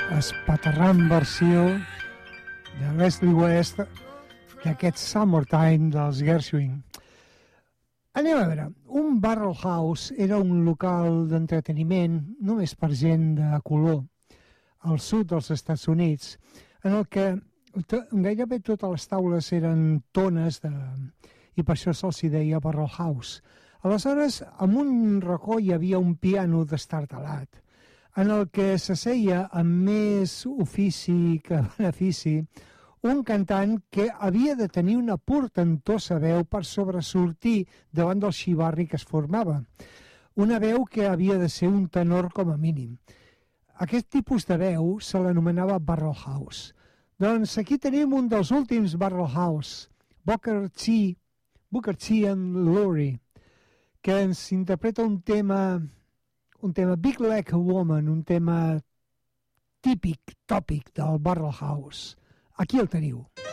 espaterrant versió de Leslie West d'aquest Summertime dels Gershwin. Anem a veure, un Barrel House era un local d'entreteniment només per gent de color al sud dels Estats Units, en el que gairebé totes les taules eren tones i per això se'ls deia Barrel House. Aleshores, en un racó hi havia un piano destartalat, en el que s'asseia amb més ofici que benefici un cantant que havia de tenir una portentosa veu per sobresortir davant del xivarri que es formava. Una veu que havia de ser un tenor com a mínim. Aquest tipus de veu se l'anomenava Barrel House. Doncs aquí tenim un dels últims Barrel House, Booker T and Laurie, que ens interpreta un tema Big Like a Woman, un tema típic, tòpic del Barrel House. Aquí el teniu.